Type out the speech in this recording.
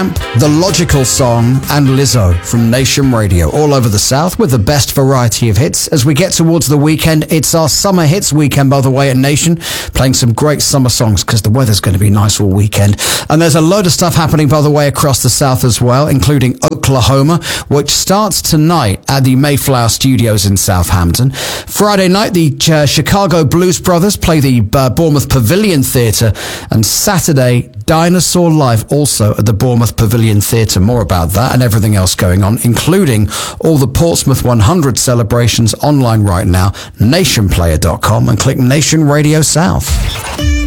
Camp, The Logical Song, and Lizzo from Nation Radio, all over the South with the best variety of hits. As we get towards the weekend, it's our summer hits weekend, by the way, at Nation, playing some great summer songs because the weather's going to be nice all weekend. And there's a load of stuff happening, by the way, across the South as well, including Oklahoma, which starts tonight at the Mayflower Studios in Southampton. Friday night, the Chicago Blues Brothers play the Bournemouth Pavilion Theatre, and Saturday, Dinosaur Live also at the Bournemouth Pavilion Theatre. More about that and everything else going on, including all the Portsmouth 100 celebrations online right now, nationplayer.com, and click Nation Radio South.